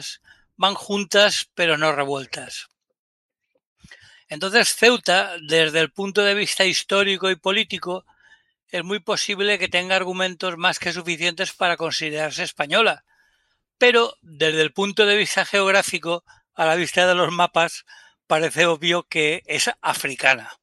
van juntas pero no revueltas. Entonces Ceuta, desde el punto de vista histórico y político, es muy posible que tenga argumentos más que suficientes para considerarse española, pero desde el punto de vista geográfico, a la vista de los mapas, parece obvio que es africana.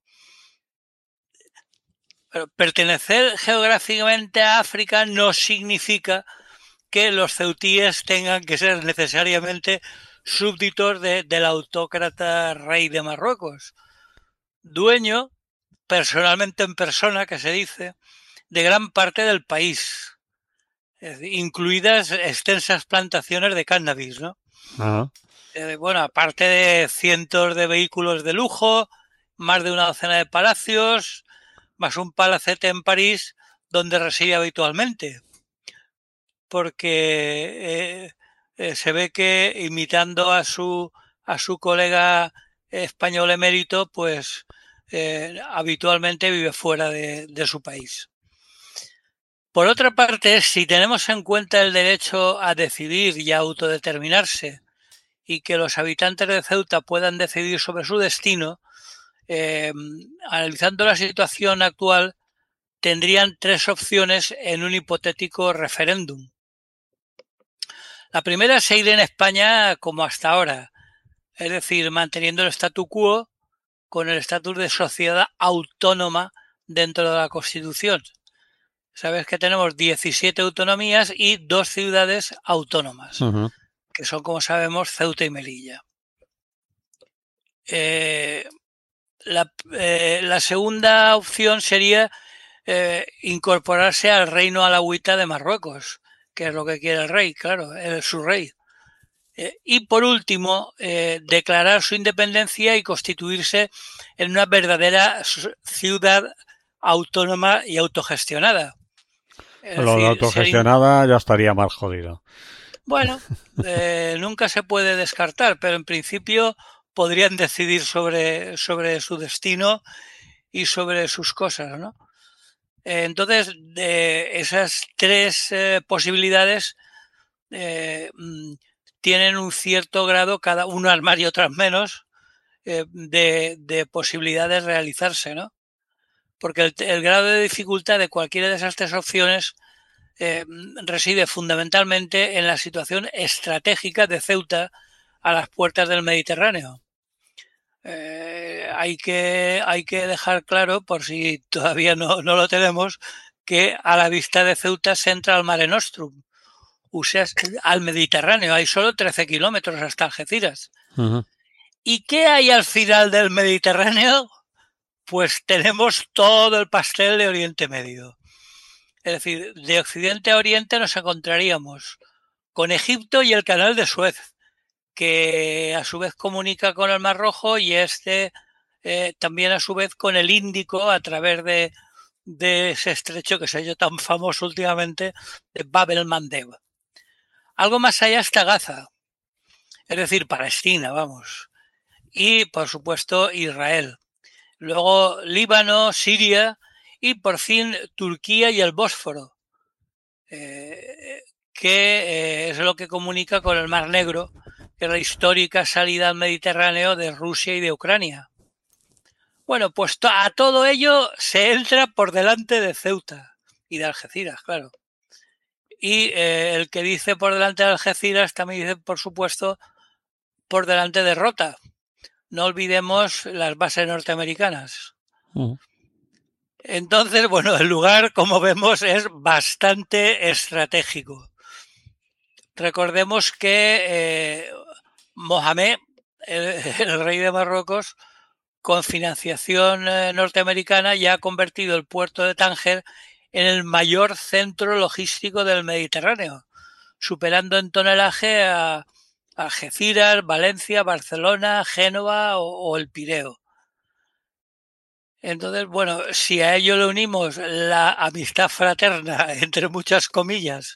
Pero pertenecer geográficamente a África no significa que los ceutíes tengan que ser necesariamente súbditos del autócrata rey de Marruecos, dueño, personalmente en persona, que se dice, de gran parte del país, incluidas extensas plantaciones de cannabis, ¿no? Ajá. Bueno, aparte de cientos de vehículos de lujo, más de una docena de palacios, más un palacete en París donde reside habitualmente. Porque se ve que imitando a su colega español emérito, pues habitualmente vive fuera de su país. Por otra parte, si tenemos en cuenta el derecho a decidir y a autodeterminarse y que los habitantes de Ceuta puedan decidir sobre su destino, eh, analizando la situación actual, tendrían tres opciones en un hipotético referéndum. La primera es seguir en España como hasta ahora, es decir, manteniendo el statu quo con el estatus de sociedad autónoma dentro de la Constitución. Sabes que tenemos 17 autonomías y 2 ciudades autónomas, Uh-huh. que son, como sabemos, Ceuta y Melilla. La segunda opción sería incorporarse al reino alauita de Marruecos, que es lo que quiere el rey, claro, su rey. Y por último, declarar su independencia y constituirse en una verdadera ciudad autónoma y autogestionada. Es Lo de decir, autogestionada ya estaría más jodido. bueno, nunca se puede descartar, pero en principio podrían decidir sobre su destino y sobre sus cosas, ¿no? Entonces, de esas tres posibilidades tienen un cierto grado, cada unas más y otras menos, de posibilidades de realizarse, ¿no? Porque el grado de dificultad de cualquiera de esas tres opciones reside fundamentalmente en la situación estratégica de Ceuta a las puertas del Mediterráneo. Hay que dejar claro, por si todavía no lo tenemos, que a la vista de Ceuta se entra al Mare Nostrum, o sea, al Mediterráneo. Hay solo 13 kilómetros hasta Algeciras. Uh-huh. ¿Y qué hay al final del Mediterráneo? Pues tenemos todo el pastel de Oriente Medio. Es decir, de Occidente a Oriente nos encontraríamos con Egipto y el Canal de Suez, que a su vez comunica con el Mar Rojo y también a su vez con el Índico a través de ese estrecho que se ha hecho tan famoso últimamente de Bab el Mandeb. Algo más allá está Gaza, es decir, Palestina, vamos. Y, por supuesto, Israel. Luego Líbano, Siria y, por fin, Turquía y el Bósforo, eh, que es lo que comunica con el Mar Negro, que es la histórica salida al Mediterráneo de Rusia y de Ucrania. Bueno, pues a todo ello se entra por delante de Ceuta y de Algeciras, claro. Y el que dice por delante de Algeciras también dice, por supuesto, por delante de Rota. No olvidemos las bases norteamericanas. Uh-huh. Entonces, bueno, el lugar, como vemos, es bastante estratégico. Recordemos que Mohamed, el rey de Marruecos, con financiación norteamericana, ya ha convertido el puerto de Tánger en el mayor centro logístico del Mediterráneo, superando en tonelaje a Algeciras, Valencia, Barcelona, Génova o el Pireo. Entonces, bueno, si a ello le unimos la amistad fraterna, entre muchas comillas,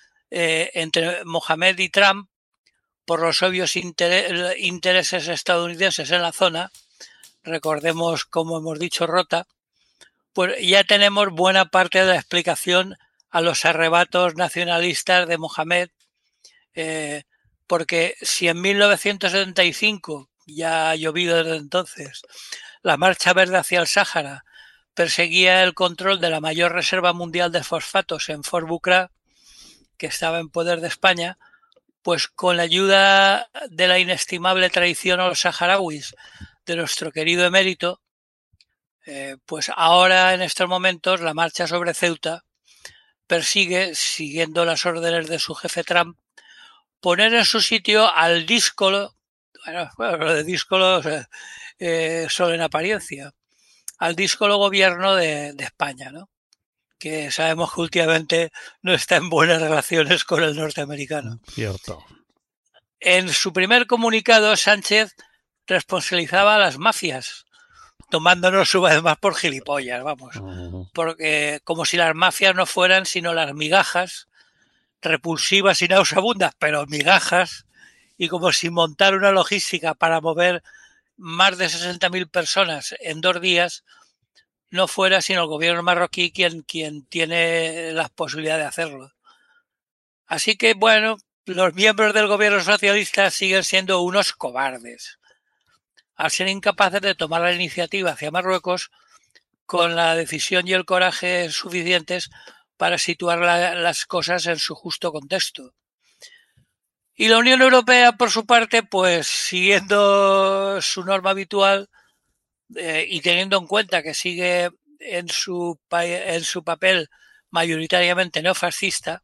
entre Mohamed y Trump, por los obvios intereses estadounidenses en la zona, recordemos, como hemos dicho, Rota, pues ya tenemos buena parte de la explicación a los arrebatos nacionalistas de Mohamed, eh, porque si en 1975, ya ha llovido desde entonces, la Marcha Verde hacia el Sáhara perseguía el control de la mayor reserva mundial de fosfatos en Fort Bucra, que estaba en poder de España, pues con la ayuda de la inestimable traición a los saharauis de nuestro querido emérito, pues ahora en estos momentos la marcha sobre Ceuta persigue, siguiendo las órdenes de su jefe Trump, poner en su sitio al díscolo, bueno lo de díscolo solo en apariencia, al díscolo gobierno de España, ¿no? Que sabemos que últimamente no está en buenas relaciones con el norteamericano. Cierto. En su primer comunicado, Sánchez responsabilizaba a las mafias, tomándonos una vez más por gilipollas, vamos. Porque como si las mafias no fueran sino las migajas, repulsivas y nauseabundas, pero migajas, y como si montar una logística para mover más de 60.000 personas en 2 días no fuera sino el gobierno marroquí quien tiene las posibilidades de hacerlo. Así que, bueno, los miembros del gobierno socialista siguen siendo unos cobardes, al ser incapaces de tomar la iniciativa hacia Marruecos con la decisión y el coraje suficientes para situar las cosas en su justo contexto. Y la Unión Europea, por su parte, pues siguiendo su norma habitual y teniendo en cuenta que sigue en su papel mayoritariamente neofascista,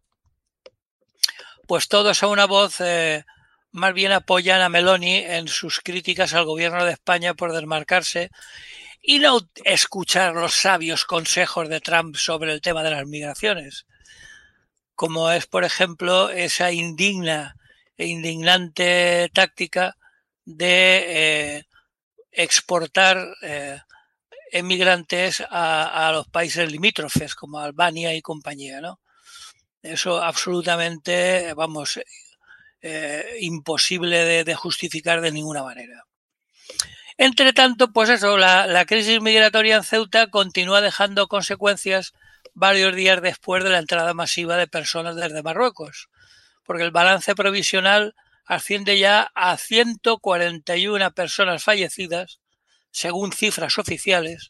pues todos a una voz más bien apoyan a Meloni en sus críticas al gobierno de España por desmarcarse y no escuchar los sabios consejos de Trump sobre el tema de las migraciones, como es, por ejemplo, esa indignante táctica de exportar emigrantes a los países limítrofes como Albania y compañía, ¿no? Eso absolutamente, vamos, imposible de justificar de ninguna manera. Entre tanto, pues eso, la crisis migratoria en Ceuta continúa dejando consecuencias varios días después de la entrada masiva de personas desde Marruecos, porque el balance provisional asciende ya a 141 personas fallecidas, según cifras oficiales.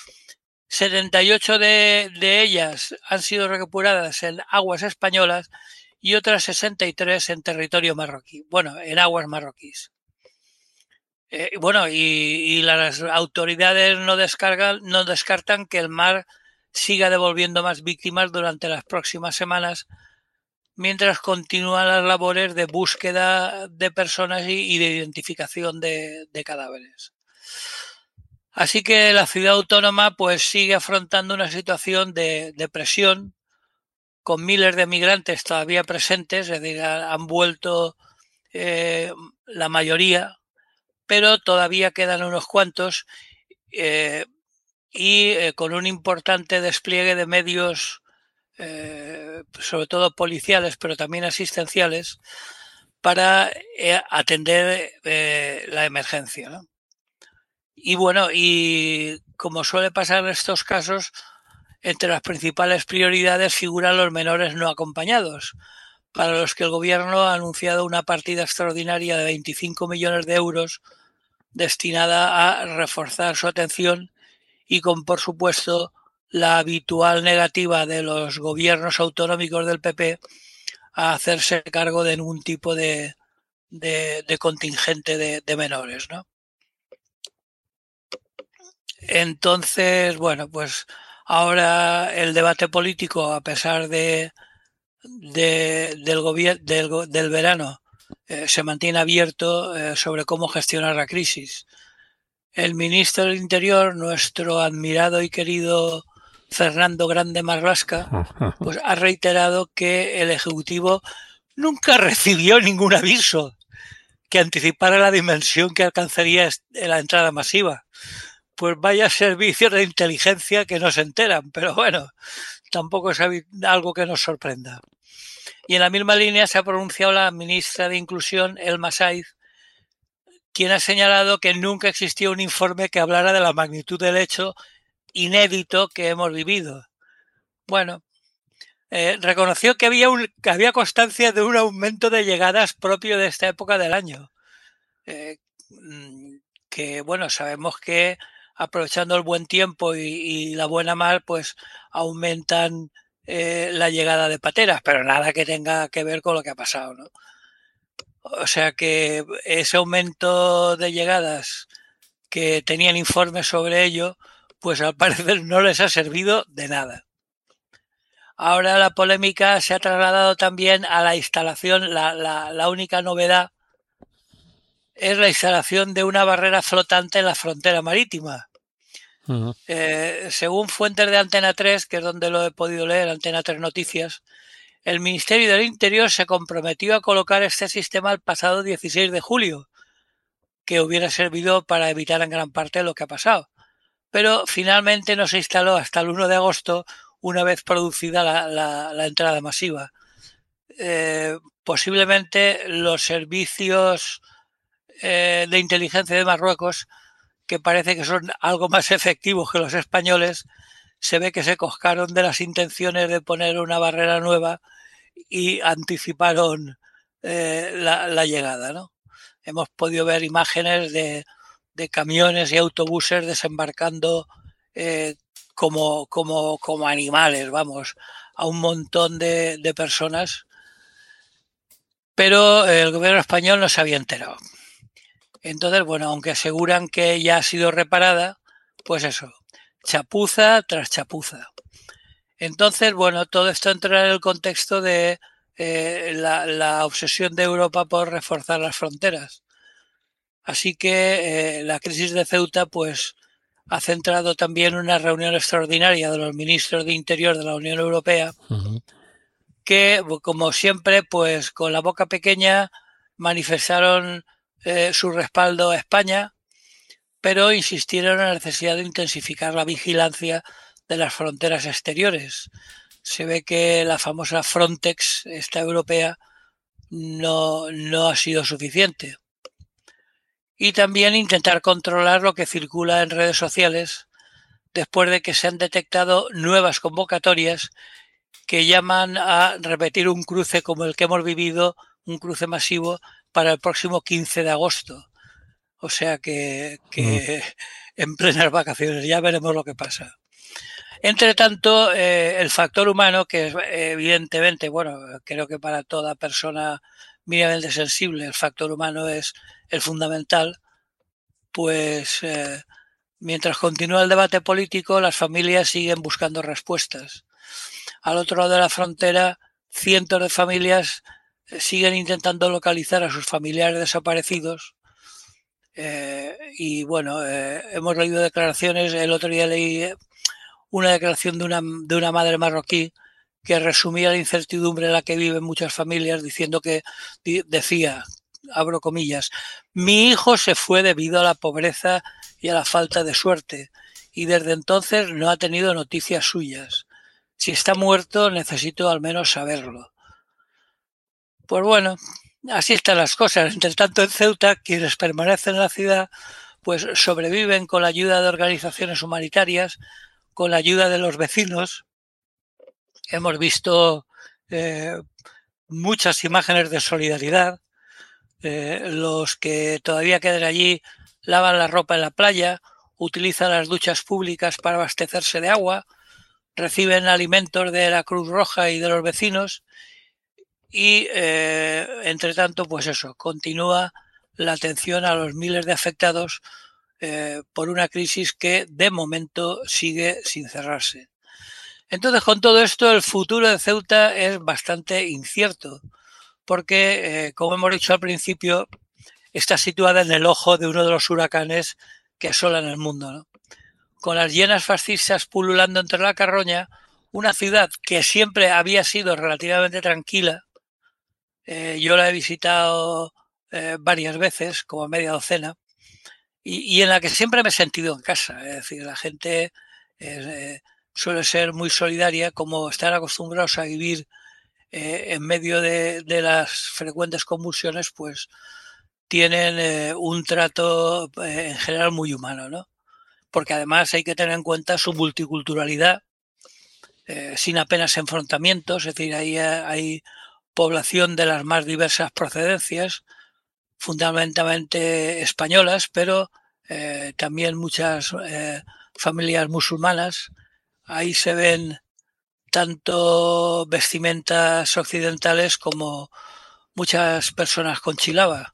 78 de ellas han sido recuperadas en aguas españolas y otras 63 en territorio marroquí, bueno, en aguas marroquíes. Bueno, y las autoridades no descartan que el mar siga devolviendo más víctimas durante las próximas semanas, mientras continúan las labores de búsqueda de personas y de identificación de cadáveres. Así que la ciudad autónoma pues sigue afrontando una situación de presión, con miles de migrantes todavía presentes, es decir, han vuelto la mayoría, pero todavía quedan unos cuantos y con un importante despliegue de medios, sobre todo policiales, pero también asistenciales, para atender la emergencia, ¿no? Y bueno, y como suele pasar en estos casos, entre las principales prioridades figuran los menores no acompañados, para los que el gobierno ha anunciado una partida extraordinaria de 25 millones de euros destinada a reforzar su atención y con, por supuesto, la habitual negativa de los gobiernos autonómicos del PP a hacerse cargo de ningún tipo de contingente de menores, ¿no? Entonces, bueno, pues ahora el debate político, a pesar del verano, se mantiene abierto sobre cómo gestionar la crisis. El ministro del Interior, nuestro admirado y querido Fernando Grande Marlasca, pues ha reiterado que el Ejecutivo nunca recibió ningún aviso que anticipara la dimensión que alcanzaría la entrada masiva. Pues vaya servicios de inteligencia que no se enteran, pero bueno, tampoco es algo que nos sorprenda. Y en la misma línea se ha pronunciado la ministra de Inclusión, Elma Saiz, quien ha señalado que nunca existió un informe que hablara de la magnitud del hecho inédito que hemos vivido. Bueno, reconoció que había constancia de un aumento de llegadas propio de esta época del año. Que bueno, sabemos que aprovechando el buen tiempo y la buena mar, pues aumentan la llegada de pateras, pero nada que tenga que ver con lo que ha pasado, ¿no? O sea que ese aumento de llegadas que tenían informes sobre ello, pues al parecer no les ha servido de nada. Ahora la polémica se ha trasladado también a la instalación, la única novedad es la instalación de una barrera flotante en la frontera marítima. Ujú. Según fuentes de Antena 3, que es donde lo he podido leer, Antena 3 Noticias, el Ministerio del Interior se comprometió a colocar este sistema el pasado 16 de julio, que hubiera servido para evitar en gran parte lo que ha pasado. Pero finalmente no se instaló hasta el 1 de agosto, una vez producida la entrada masiva. Posiblemente los servicios de inteligencia de Marruecos, que parece que son algo más efectivos que los españoles, se ve que se coscaron de las intenciones de poner una barrera nueva y anticiparon la llegada, ¿no? Hemos podido ver imágenes de camiones y autobuses desembarcando eh, como animales, vamos, a un montón de personas, pero el gobierno español no se había enterado. Entonces, bueno, aunque aseguran que ya ha sido reparada, pues eso, chapuza tras chapuza. Entonces, bueno, todo esto entra en el contexto de la obsesión de Europa por reforzar las fronteras. Así que la crisis de Ceuta, pues, ha centrado también una reunión extraordinaria de los ministros de Interior de la Unión Europea, Ujú. que, como siempre, pues, con la boca pequeña manifestaron su respaldo a España, pero insistieron en la necesidad de intensificar la vigilancia de las fronteras exteriores. Se ve que la famosa Frontex, esta europea, no ha sido suficiente. Y también intentar controlar lo que circula en redes sociales después de que se han detectado nuevas convocatorias que llaman a repetir un cruce como el que hemos vivido, un cruce masivo para el próximo 15 de agosto. O sea Mm. que en plenas vacaciones ya veremos lo que pasa. Entre tanto, el factor humano, que es evidentemente, bueno, creo que para toda persona mínimamente sensible el factor humano es el fundamental, pues mientras continúa el debate político, las familias siguen buscando respuestas. Al otro lado de la frontera, cientos de familias siguen intentando localizar a sus familiares desaparecidos. Y bueno, hemos leído declaraciones, el otro día leí una declaración de una madre marroquí que resumía la incertidumbre en la que viven muchas familias diciendo que decía, abro comillas, mi hijo se fue debido a la pobreza y a la falta de suerte y desde entonces no ha tenido noticias suyas. Si está muerto necesito al menos saberlo. Pues bueno, así están las cosas. Entre tanto, en Ceuta, quienes permanecen en la ciudad, pues sobreviven con la ayuda de organizaciones humanitarias, con la ayuda de los vecinos. Hemos visto eh, muchas imágenes de solidaridad. Los que todavía quedan allí lavan la ropa en la playa, utilizan las duchas públicas para abastecerse de agua, reciben alimentos de la Cruz Roja y de los vecinos y, entre tanto, pues eso, continúa la atención a los miles de afectados por una crisis que de momento sigue sin cerrarse. Entonces, con todo esto, el futuro de Ceuta es bastante incierto, porque, como hemos dicho al principio, está situada en el ojo de uno de los huracanes que asolan el mundo, ¿no? Con las hienas fascistas pululando entre la carroña, una ciudad que siempre había sido relativamente tranquila, yo la he visitado varias veces, como media docena, y en la que siempre me he sentido en casa. Es decir, la gente suele ser muy solidaria, como están acostumbrados a vivir en medio de las frecuentes convulsiones, pues tienen un trato en general muy humano, ¿no? Porque además hay que tener en cuenta su multiculturalidad. sin apenas enfrentamientos, es decir, ahí hay población de las más diversas procedencias, fundamentalmente españolas, pero también muchas familias musulmanas. Ahí se ven tanto vestimentas occidentales como muchas personas con chilaba.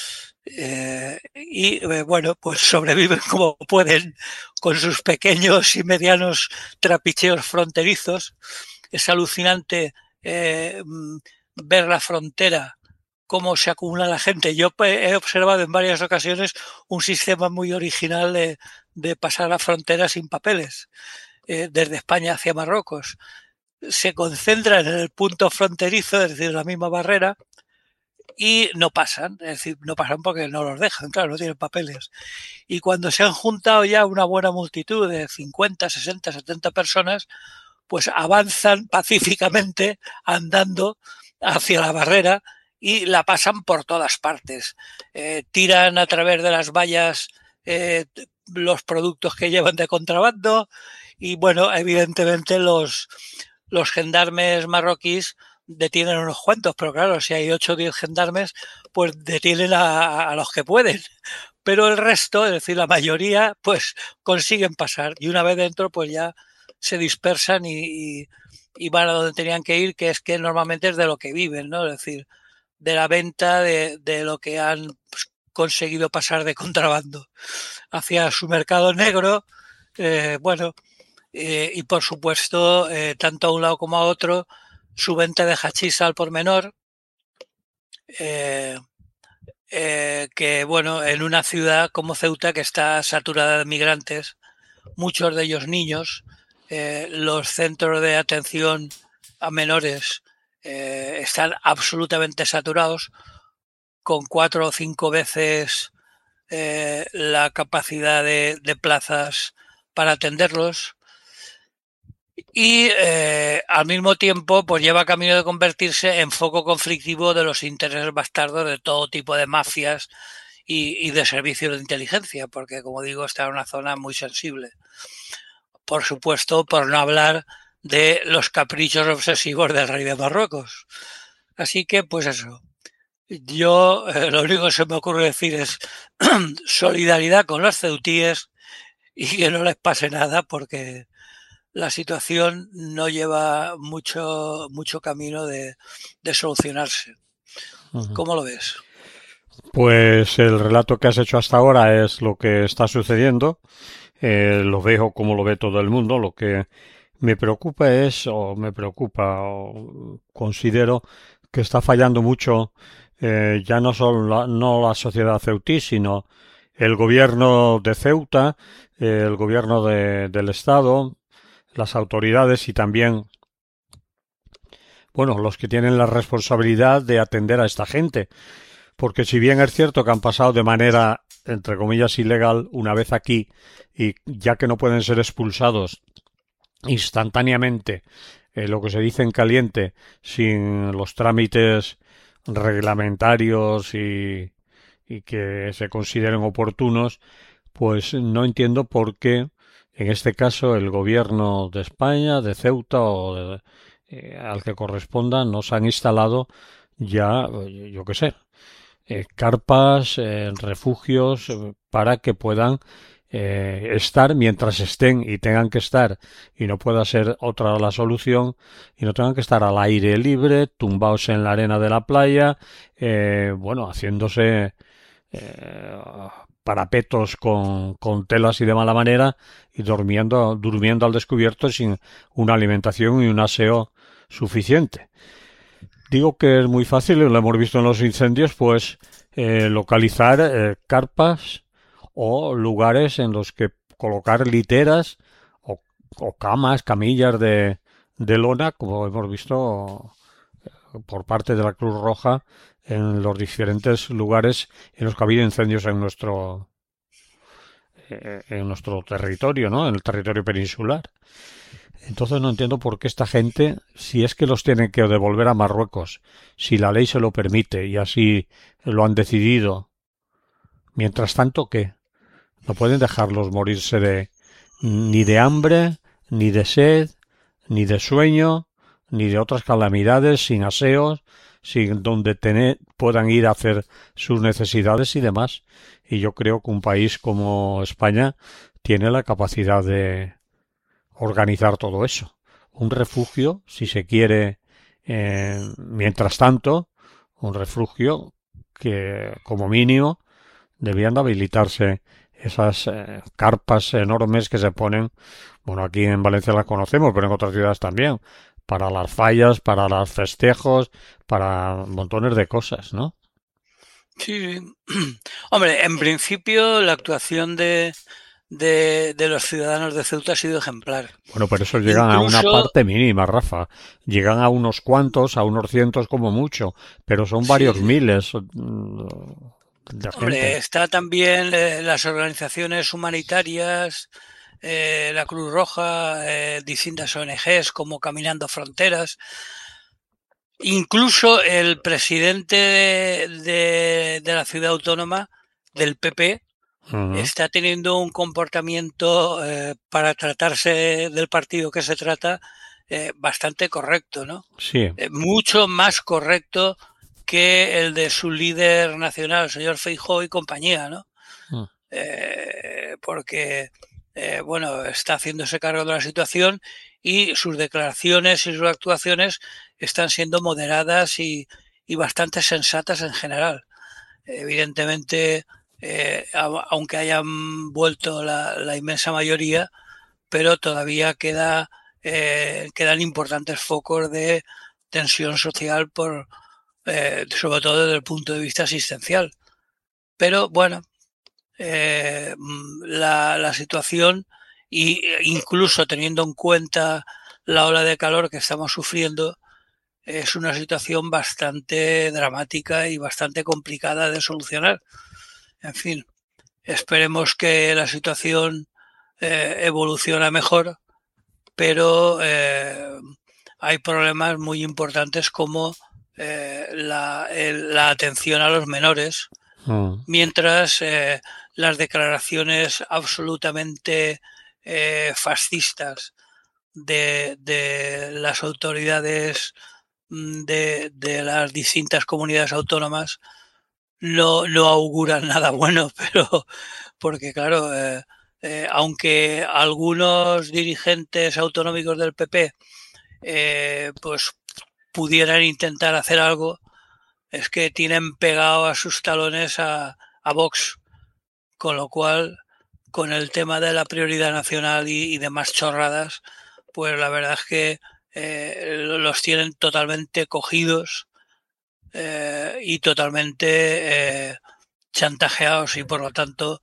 Bueno, pues sobreviven como pueden con sus pequeños y medianos trapicheos fronterizos. Es alucinante ver la frontera, cómo se acumula la gente. Yo he observado en varias ocasiones un sistema muy original de pasar la frontera sin papeles, desde España hacia Marruecos. Se concentran en el punto fronterizo, es decir, la misma barrera, y no pasan, es decir, no pasan porque no los dejan, claro, no tienen papeles. Y cuando se han juntado ya una buena multitud de 50, 60, 70 personas, pues avanzan pacíficamente andando hacia la barrera y la pasan por todas partes. Tiran a través de las vallas los productos que llevan de contrabando y, bueno, evidentemente los gendarmes marroquíes detienen unos cuantos, pero claro, si hay 8 o 10 gendarmes, pues detienen a los que pueden. Pero el resto, es decir, la mayoría, pues consiguen pasar. Y una vez dentro, pues ya se dispersan y van a donde tenían que ir, que es que normalmente es de lo que viven, ¿no? Es decir, de la venta de lo que han conseguido pasar de contrabando hacia su mercado negro. Bueno, y por supuesto, tanto a un lado como a otro, su venta de hachís al por menor, que bueno, en una ciudad como Ceuta que está saturada de migrantes, muchos de ellos niños, los centros de atención a menores están absolutamente saturados, con 4 o 5 veces la capacidad de plazas para atenderlos. Y al mismo tiempo pues lleva camino de convertirse en foco conflictivo de los intereses bastardos de todo tipo de mafias y de servicios de inteligencia, porque como digo está en una zona muy sensible. Por supuesto, por no hablar de los caprichos obsesivos del rey de Marruecos. Así que pues eso, yo lo único que se me ocurre decir es solidaridad con los ceutíes y que no les pase nada, porque la situación no lleva mucho camino de solucionarse. ¿Cómo lo ves? Pues el relato que has hecho hasta ahora es lo que está sucediendo. Lo veo como lo ve todo el mundo. Lo que me preocupa o considero que está fallando mucho, ya no solo no la sociedad ceutí, sino el gobierno de Ceuta, el gobierno del Estado, las autoridades y también, bueno, los que tienen la responsabilidad de atender a esta gente. Porque si bien es cierto que han pasado de manera, entre comillas, ilegal una vez aquí, y ya que no pueden ser expulsados instantáneamente, lo que se dice en caliente, sin los trámites reglamentarios y que se consideren oportunos, pues no entiendo por qué en este caso el gobierno de España, de Ceuta al que corresponda, nos han instalado ya, yo qué sé, carpas, refugios, para que puedan estar mientras estén y tengan que estar, y no pueda ser otra la solución, y no tengan que estar al aire libre, tumbados en la arena de la playa, bueno, haciéndose parapetos con telas y de mala manera, y durmiendo al descubierto sin una alimentación y un aseo suficiente. Digo que es muy fácil, lo hemos visto en los incendios, pues localizar carpas o lugares en los que colocar literas o camas, camillas de lona, como hemos visto por parte de la Cruz Roja en los diferentes lugares en los que ha habido incendios en nuestro territorio, ¿no? En el territorio peninsular. Entonces no entiendo por qué esta gente, si es que los tienen que devolver a Marruecos, si la ley se lo permite y así lo han decidido, mientras tanto, ¿qué? No pueden dejarlos morirse ni de hambre, ni de sed, ni de sueño, ni de otras calamidades, sin aseos, sin donde puedan ir a hacer sus necesidades y demás. Y yo creo que un país como España tiene la capacidad de organizar todo eso. Un refugio, si se quiere, mientras tanto, un refugio que, como mínimo, debían de habilitarse esas carpas enormes que se ponen, bueno, aquí en Valencia las conocemos, pero en otras ciudades también, para las fallas, para los festejos, para montones de cosas, ¿no? Sí, hombre, en principio la actuación de los ciudadanos de Ceuta ha sido ejemplar. Bueno, pero eso llegan a una Incluso, parte mínima, Rafa. Llegan a unos cuantos, a unos cientos como mucho, pero son varios sí, miles de hombre, gente. está también las organizaciones humanitarias, la Cruz Roja, distintas ONGs como Caminando Fronteras. Incluso el presidente de la ciudad autónoma del PP Ujú. está teniendo un comportamiento para tratarse del partido que se trata bastante correcto, ¿no? Sí. Mucho más correcto que el de su líder nacional, el señor Feijóo y compañía, ¿no? Mm. Porque, bueno, está haciéndose cargo de la situación y sus declaraciones y sus actuaciones están siendo moderadas y bastante sensatas en general. Evidentemente, aunque hayan vuelto la inmensa mayoría, pero todavía quedan importantes focos de tensión social sobre todo desde el punto de vista asistencial. Pero bueno, la situación, y incluso teniendo en cuenta la ola de calor que estamos sufriendo, es una situación bastante dramática y bastante complicada de solucionar. En fin, esperemos que la situación evolucione mejor, pero hay problemas muy importantes como la atención a los menores, Mm. mientras las declaraciones absolutamente fascistas de las autoridades de las distintas comunidades autónomas no auguran nada bueno, pero porque claro, aunque algunos dirigentes autonómicos del PP pues pudieran intentar hacer algo, es que tienen pegado a sus talones a Vox, con lo cual, con el tema de la prioridad nacional y demás chorradas, pues la verdad es que los tienen totalmente cogidos y totalmente chantajeados y por lo tanto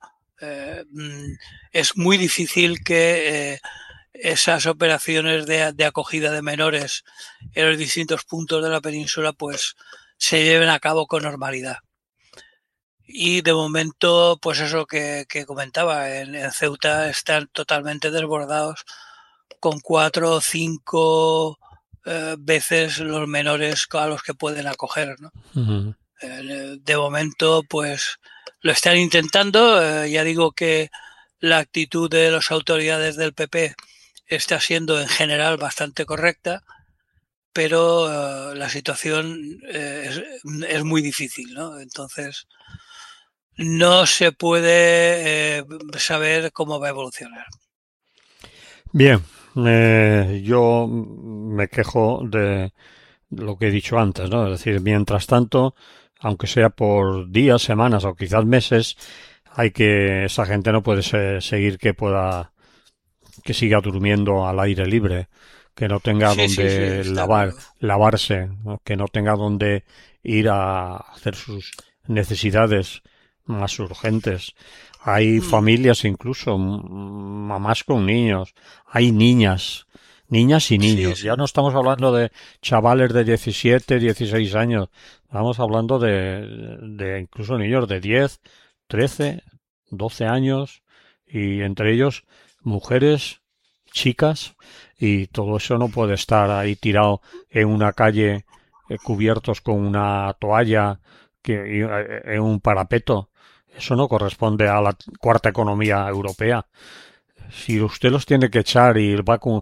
es muy difícil que esas operaciones de acogida de menores en los distintos puntos de la península pues se lleven a cabo con normalidad. Y de momento, pues eso que comentaba, en Ceuta están totalmente desbordados con 4 o 5 veces los menores a los que pueden acoger, ¿no? Ujú. De momento, pues lo están intentando. Ya digo que la actitud de las autoridades del PP está siendo en general bastante correcta, pero la situación es muy difícil, ¿no? Entonces, no se puede saber cómo va a evolucionar. Bien, yo me quejo de lo que he dicho antes, ¿no? Es decir, mientras tanto, aunque sea por días, semanas o quizás meses, esa gente no puede seguir que siga durmiendo al aire libre, que no tenga Sí, sí, sí, donde está claro. lavarse, ¿no? Que no tenga donde ir a hacer sus necesidades más urgentes. Hay Mm, familias incluso, mamás con niños, hay niñas y sí, niños. sí. Ya no estamos hablando de chavales de 17, 16 años, estamos hablando de incluso niños de 10, 13, 12 años y entre ellos mujeres, chicas, y todo eso no puede estar ahí tirado en una calle cubiertos con una toalla en un parapeto. Eso no corresponde a la cuarta economía europea. Si usted los tiene que echar y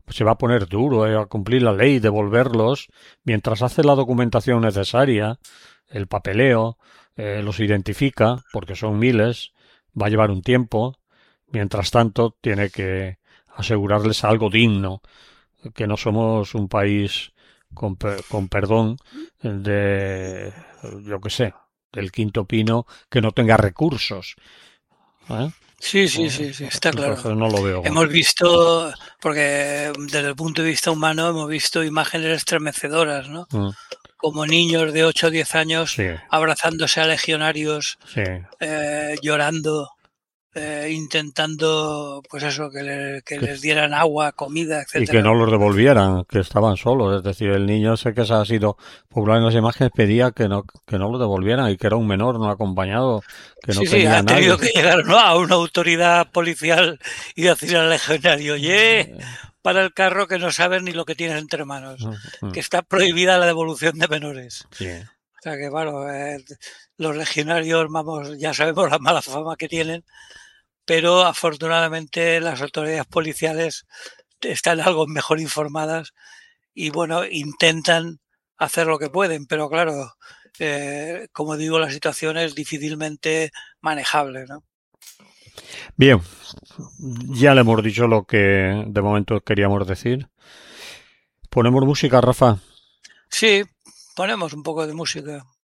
se va a poner duro a cumplir la ley, devolverlos, mientras hace la documentación necesaria, el papeleo, los identifica, porque son miles, va a llevar un tiempo. Mientras tanto, tiene que asegurarles algo digno, que no somos un país con perdón de, yo qué sé, del quinto pino que no tenga recursos. ¿Eh? Sí, sí, sí, sí, está claro. Entonces no lo veo. Hemos visto, porque desde el punto de vista humano hemos visto imágenes estremecedoras, ¿no? Mm, Como niños de 8 o 10 años sí, abrazándose a legionarios, sí. llorando, intentando, pues eso, que Que, les dieran agua, comida, y que etcétera. no los devolvieran, que estaban solos. Es decir, el niño, sé que se ha sido popular en las imágenes, pedía que no lo devolvieran y que era un menor no acompañado, que no Sí, sí, tenía ha a tenido nadie. que llegar, ¿no?, a una autoridad policial y decir al legionario, oye, para el carro que no sabes ni lo que tienes entre manos, que está prohibida la devolución de menores. Sí. O sea que, bueno, los legionarios, vamos, ya sabemos la mala fama que tienen, pero afortunadamente las autoridades policiales están algo mejor informadas y, bueno, intentan hacer lo que pueden, pero claro, como digo, la situación es difícilmente manejable, ¿no? Bien, ya le hemos dicho lo que de momento queríamos decir. Ponemos música, Rafa. Sí, ponemos un poco de música.